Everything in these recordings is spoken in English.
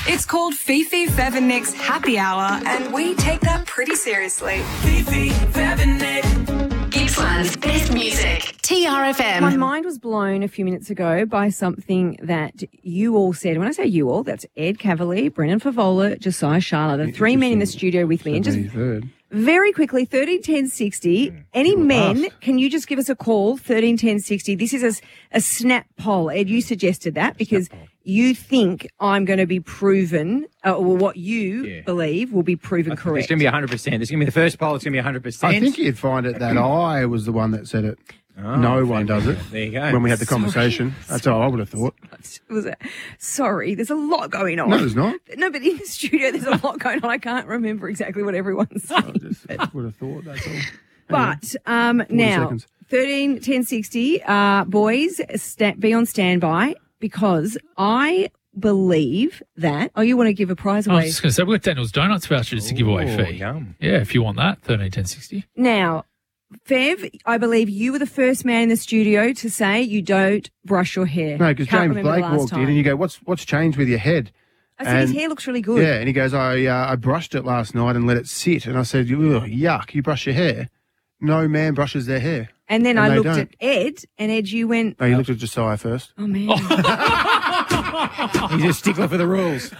It's called Fifi, Fev and Nick's Happy Hour, and we take that pretty seriously. Fifi, Fev and Nick. Gippsland's best music. TRFM. My mind was blown a few minutes ago by something that you all said. When I say you all, that's Ed Cavalier, Brendan Favola, Josiah Sharla, the three men in the studio with me. And just very quickly, 131060. Any men, can you just give us a call, 131060? This is a snap poll. Ed, you suggested that because you think I'm going to be proven, or what you believe will be proven correct. It's going to be 100%. This is going to be the first poll. It's going to be 100%. I think you'd find it that I was the one that said it. No one does it. There you go. When we had the conversation. That's how I would have thought. Sorry, there's a lot going on. No, there's not. No, but in the studio, there's a lot going on. I can't rember exactly what everyone's saying. I just would have thought, that's all. But now, seconds. 131060, boys, be on standby because I believe that. Oh, you want to give a prize I away? was just going to say, we've got Daniel's Donuts vouchers to give away, Fee. Yum. Yeah, if you want that, 131060. Now, Fev, I believe you were the first man in the studio to say you don't brush your hair. No, because Can't James remember the Blake last walked time. in and you go, what's changed with your head? I said his And- hair looks really good. Yeah, and he goes, I brushed it last night and let it sit. And I said, ugh, yuck, you brush your hair? No man brushes their hair. And then And I they looked don't. at Ed, and Ed, you went, No, you looked at Josiah first. oh, man. He's a stickler for the rules.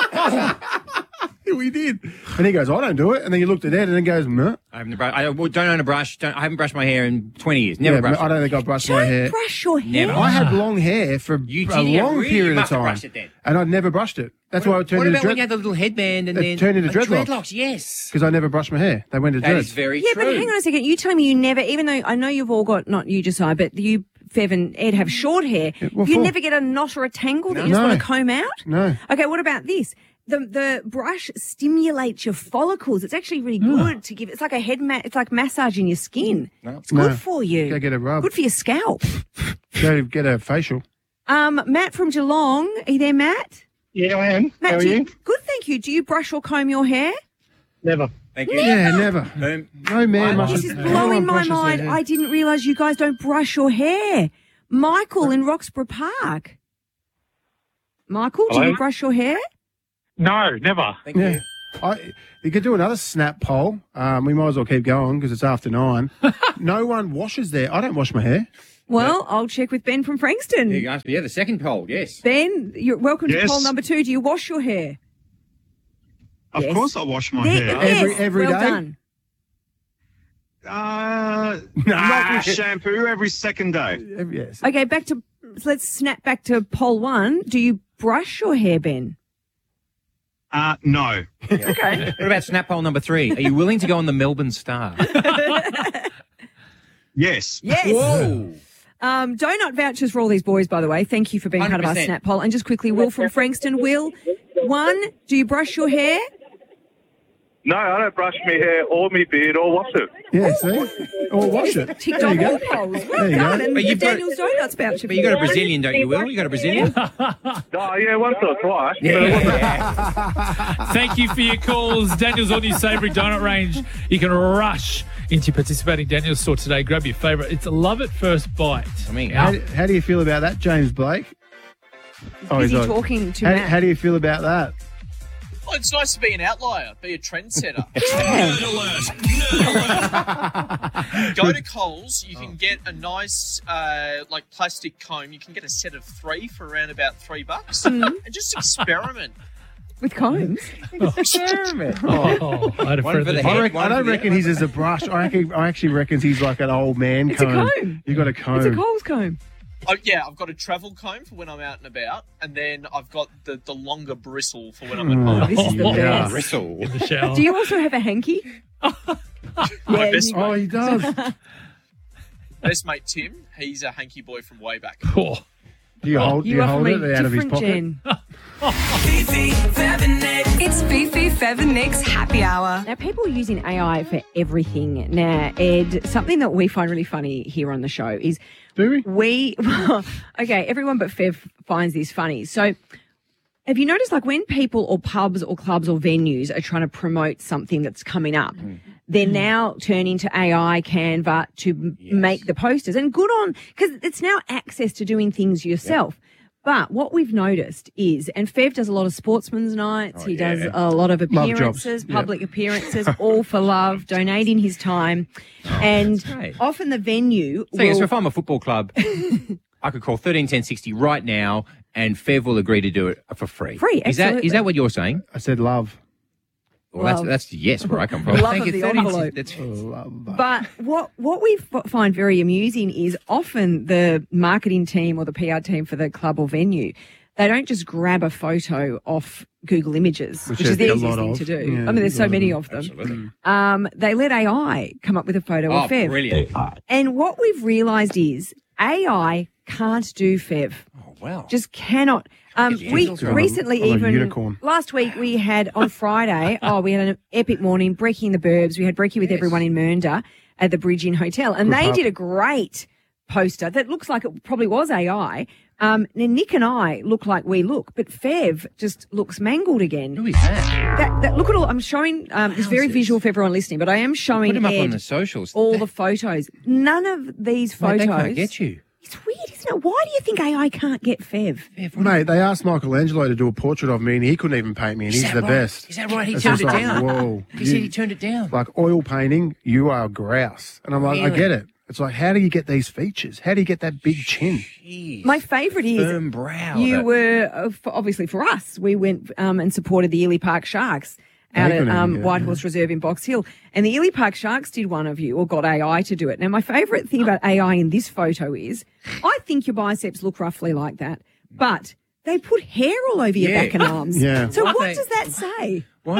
We did. And he goes, I don't do it. And then you looked at Ed and he goes, meh. I don't own a brush. I haven't brushed my hair in 20 years. Never Yeah, brushed I it. don't think I brushed my hair. Don't brush your hair. Never. I had long hair for You a did, yeah, long really? period You of must have time. brushed it then. And I'd never brushed it. That's why I turned What into about when you had the little headband and It then... turned into dreadlocks. Dreadlocks, yes. Because I never brushed my hair. They went to That dreads. is very Yeah, true. but hang on a second. You telling me you never, even though I know you've all got, not you, Josiah, but you, Fev and Ed have short hair, what you for? never get a knot or a tangle that you just No. want to comb out? No. Okay, what about this? The brush stimulates your follicles. It's actually really good to give. It's like a it's like massaging your skin. It's good No. for you. Go get a rub. Good for your scalp. Go get a facial. Matt from Geelong. Are you there, Matt? Yeah, I am. Matt, How are do you? Good, thank you. Do you brush or comb your hair? Never. Thank you. Yeah, never. Boom. No man I- brushes This is no one blowing my brushes their mind. hair. I didn't realise you guys don't brush your hair. Michael in Roxburgh Park. Michael, do Hello? you brush your hair? No, never. Thank Yeah. you. You could do another snap poll. We might as well keep going because it's after 9. No one washes their... I don't wash my hair. Well, I'll check with Ben from Frankston. There you go. Yeah, the second poll, yes. Ben, you're welcome to Yes. poll number 2. Do you wash your hair? Of Yes. course I wash my There- hair. yes, every well day? done. Not with shampoo every second day. Yes. Okay, let's snap back to poll 1. Do you brush your hair, Ben? No. Okay. What about snap poll number 3? Are you willing to go on the Melbourne Star? Yes. Yes. Whoa. Donut vouchers for all these boys, by the way. Thank you for being part of our 100%. snap poll. And just quickly, Will from Frankston. Will, 1, do you brush your hair? No, I don't brush my hair or my beard or wash it. Yeah, see? Or wash it. Ticked There off you go. all polls. Well There you done. go. And But you've got- Daniel's Donuts voucher. But you got a Brazilian, don't you, Will? You got a Brazilian? Oh, yeah, once or twice. Thank you for your calls. Daniel's all new savoury donut range. You can rush into your participating Daniel's store today. Grab your favourite. It's a love at first bite. I mean, How do you feel about that, James Blake? Oh, Busy he's on. talking to How, Matt. how do you feel about that? Well, it's nice to be an outlier, be a trendsetter. Go to Coles, you can get a nice like plastic comb. You can get a set of 3 for around about $3, and just experiment. With combs? experiment. Oh, I had a One friend for the that- head. I don't reckon he's as a brush. I actually reckon he's like an old man It's a comb. comb. You got a comb. It's a Coles comb. Oh, yeah, I've got a travel comb for when I'm out and about, and then I've got the longer bristle for when I'm at home. This is the yeah. best. Bristle. in the shower. Do you also have a hanky? My best Oh, mate, he does. best mate Tim, he's a hanky boy from way back. Oh, Do you hold, do You you are hold from it a out of his different pocket? gen. Fifi, Fev and Nick. It's Fifi, Fev and Nick's Happy Hour. Now, people are using AI for everything. Now, Ed, something that we find really funny here on the show is Do we? okay, everyone but Fev finds this funny. So, have you noticed, like, when people or pubs or clubs or venues are trying to promote something that's coming up, they're now turning to AI, Canva to make the posters. And good on, because it's now access to doing things yourself. But what we've noticed is, and Fev does a lot of sportsman's nights. He does a lot of appearances, public appearances, all for love, donating his time. And often the venue So if I'm a football club, I could call 131060 right now and Fev will agree to do it for free. Free, Is that what you're saying? I said love. Well, that's yes, where I come from. Love of the envelope. But what we find very amusing is often the marketing team or the PR team for the club or venue, they don't just grab a photo off Google Images, which is the easiest thing to do. Yeah, I mean, there's so many of them. Absolutely. They let AI come up with a photo of Fev. Brilliant. And what we've realised is AI can't do Fev. Oh, wow. Just cannot. We recently, I'm a even unicorn. last week, we had on Friday, we had an epic morning, Brekkie the Burbs. We had Brekkie with everyone in Mernda at the Bridge Inn Hotel. And they did a great poster that looks like it probably was AI. Now, Nick and I look like we look, but Fev just looks mangled again. Who is that? That look at all. I'm showing it's very visual for everyone listening, but I am showing Put them up Ed on the socials. all the photos. None of these photos. Mate, they can't get you. It's weird, isn't it? Why do you think AI can't get Fev? Mate, they asked Michelangelo to do a portrait of me and he couldn't even paint me and he's the best. Is that right? He It's turned just it like, down. Whoa. He said he turned it down. Like oil painting, you are grouse. And I'm like, I Really? get it. It's like, how do you get these features? How do you get that big chin? Jeez. My favourite is Firm brow. you were, obviously for us, we went and supported the Ely Park Sharks out at Whitehorse Reserve in Box Hill. And the Ely Park Sharks did one of you or got AI to do it. Now, my favourite thing about AI in this photo is I think your biceps look roughly like that, but they put hair all over your back and arms. Yeah. So Why what they- does that say? Why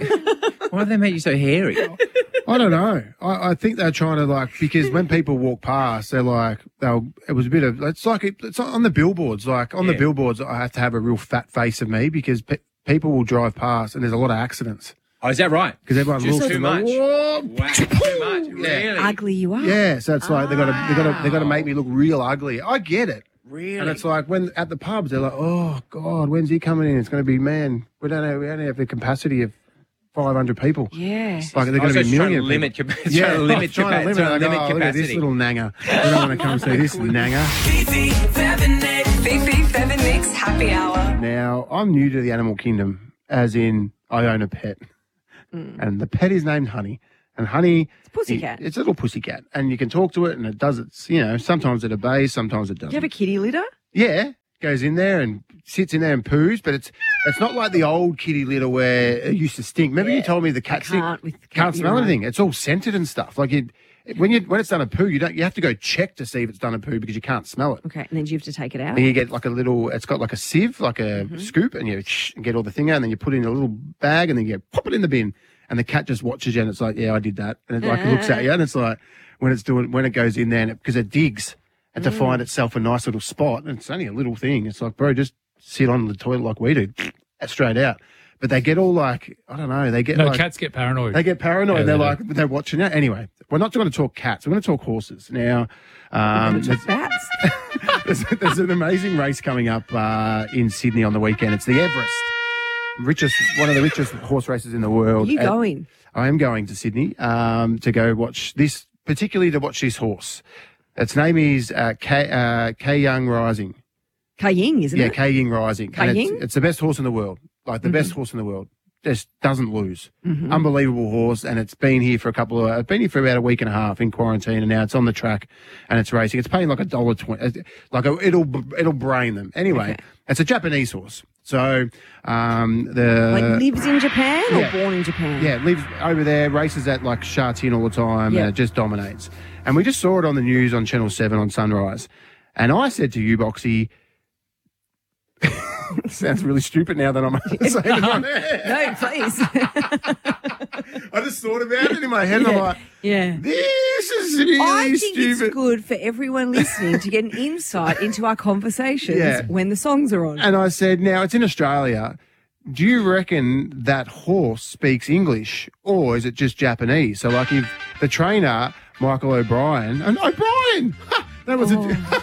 have they made you so hairy? I don't know. I think they're trying to because when people walk past, they're like, it was a bit of, it's on the billboards. Like on the billboards, I have to have a real fat face of me because people will drive past and there's a lot of accidents. Oh, is that right? Because everyone Just looks too and like, much. "Whoa." Wow, too much. Really? Ugly you are. Yeah, so it's like they got to make me look real ugly. I get it. Really? And it's like when at the pubs they're like, oh God, when's he coming in? It's going to be we only have the capacity of 500 people. Yeah. Like they're going to be a million. Limit people. capacity. Yeah, limit trying to limit capacity. look at this little nanger. We don't want to come see this nanger. Fifi, Fev and Nick. Fifi, Fev and Nick's Happy Hour. Now I'm new to the animal kingdom, as in I own a pet, and the pet is named Honey. And Honey, It's a pussycat. It's a little pussycat, and you can talk to it, and it does its. Sometimes it obeys, sometimes it doesn't. Do you have a kitty litter? Yeah, goes in there and sits in there and poos, but it's not like the old kitty litter where it used to stink. Remember you told me the cat can't smell anything. It's all scented and stuff. Like when it's done a poo, you have to go check to see if it's done a poo because you can't smell it. Okay, and then do you have to take it out? And you get like it's got like a sieve, like a scoop, and you get all the thing out, and then you put it in a little bag, and then you pop it in the bin, and the cat just watches you, and it's like, yeah, I did that, and it looks at you, and it's like when it goes in there, because it digs. And to find itself a nice little spot, and it's only a little thing. It's like, bro, just sit on the toilet like we do, straight out. But they get all like, I don't know, they get Cats get paranoid. They get paranoid. Yeah, they're they like, they're watching it. Anyway, we're not going to talk cats. We're going to talk horses. Now, Bats. there's an amazing race coming up in Sydney on the weekend. It's the Everest, one of the richest horse races in the world. Are you going? I am going to Sydney to go watch this, particularly to watch this horse. Its name is Kaying Rising. Kaying, isn't Yeah, it? Kaying Rising. And Kaying? it's the best horse in the world. Like the best horse in the world. Just doesn't lose. Unbelievable horse. And it's been here for about a week and a half in quarantine, and now it's on the track and it's racing. It's paying like $1.20. It'll brain them. Anyway, It's a Japanese horse. So lives in Japan or born in Japan? Yeah, lives over there, races at like Sha Tin all the time, and it just dominates. And we just saw it on the news on Channel 7 on Sunrise. And I said to you, Boxy, it sounds really stupid now that I'm saying it on air. No, please. I just thought about it in my head, and I'm like, this is really I think stupid. it's good for everyone listening to get an insight into our conversations when the songs are on. And I said, now it's in Australia. Do you reckon that horse speaks English or is it just Japanese? So, like, if the trainer, Michael O'Brien, and O'Brien, that was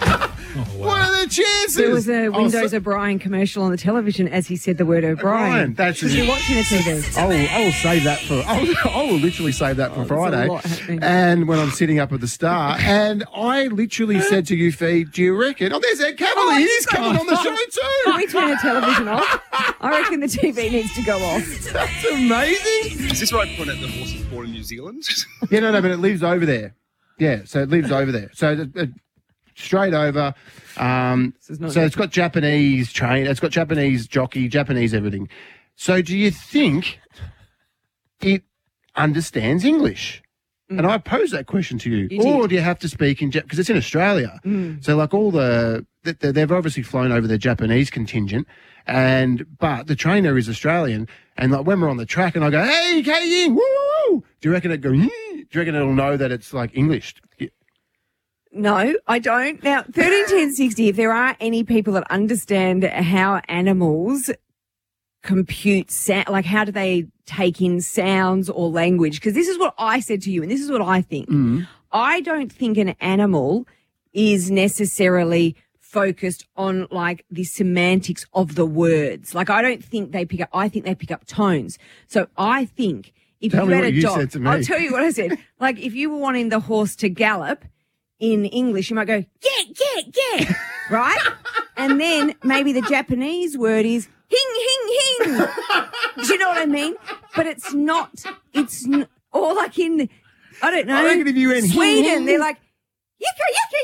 What are the chances? There was a Oh, Windows so- O'Brien commercial on the television as he said the word O'Brien. O'Brien, that's Because you're watching the TV. I will save that for. I will literally save that for there's a Friday. lot happening. And when I'm sitting up at the Star, and I literally said to you, Fee, do you reckon? Oh, there's Ed Cavalier. He's coming on the show Can too. we turn the television off? I reckon the TV needs to go off. That's amazing. Is this where I point out the horse was born in New Zealand? Yeah, no, but it lives over there. Yeah, so it lives over there. So straight over. So it's got Japanese train. It's got Japanese jockey, Japanese everything. So do you think it understands English? And I pose that question to you. Or do you have to speak in because it's in Australia? So like all they've obviously flown over their Japanese contingent, but the trainer is Australian. And like when we're on the track, and I go, "Hey, Kei Ying, woo, woo, woo," do you reckon it go? Do you reckon it'll know that it's like English? No, I don't. Now, 131060, if there are any people that understand how animals compute sound, like how do they take in sounds or language? Because this is what I said to you, and this is what I think. I don't think an animal is necessarily focused on like the semantics of the words. Like I don't think they pick up, I think they pick up tones. So I think if Tell you me had what a you dog, said to me. I'll tell you what I said. Like if you were wanting the horse to gallop in English, you might go, yeah, right? And then maybe the Japanese word is hing. Do you know what I mean? But it's not, or like in, I don't know, I reckon if you went Sweden, hing, hing. they're like, yicka.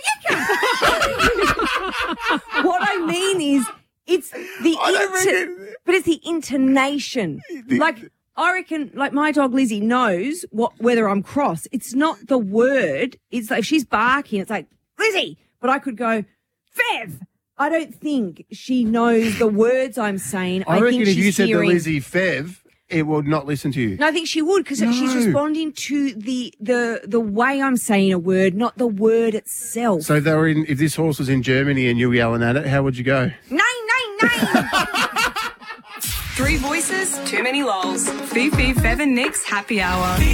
What I mean is, it's the but it's the intonation. Like I reckon, like my dog Lizzie knows whether I'm cross. It's not the word. It's like if she's barking, it's like Lizzie. But I could go, Fev. I don't think she knows the words I'm saying. I reckon think if you she's said hearing, to Lizzie Fev, it would not listen to you. no, I think she would because she's No. responding to the way I'm saying a word, not the word itself. So they were if this horse was in Germany and you were yelling at it, how would you go? Nine. 3 voices, too many lols. Fifi, Fev and Nick's happy hour.